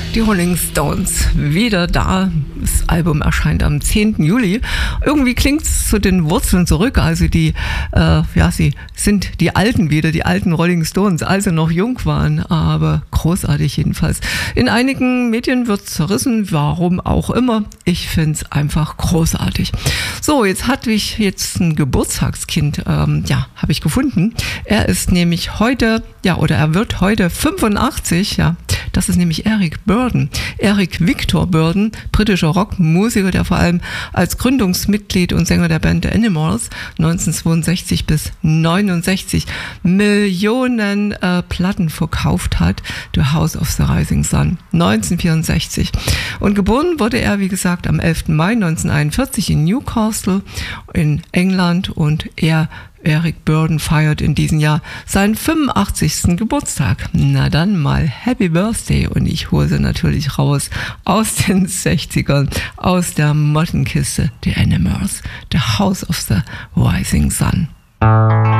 Die Rolling Stones wieder da. Das Album erscheint am 10. Juli. Irgendwie klingt es zu den Wurzeln zurück. Also sie sind die Alten wieder, die alten Rolling Stones, als sie noch jung waren, aber großartig jedenfalls. In einigen Medien wird es zerrissen, warum auch immer. Ich finde es einfach großartig. So, jetzt hatte ich ein Geburtstagskind, habe ich gefunden. Er ist nämlich heute, er wird heute 85, das ist nämlich Eric Burdon. Eric Victor Burdon, britischer Rockmusiker, der vor allem als Gründungsmitglied und Sänger der Band The Animals 1962 bis 69 Millionen Platten verkauft hat. The House of the Rising Sun 1964. Und geboren wurde er, wie gesagt, am 11. Mai 1941 in Newcastle in England, und Eric Burdon feiert in diesem Jahr seinen 85. Geburtstag. Na dann mal Happy Birthday, und ich hole sie natürlich raus aus den 60ern, aus der Mottenkiste, The Animals, The House of the Rising Sun.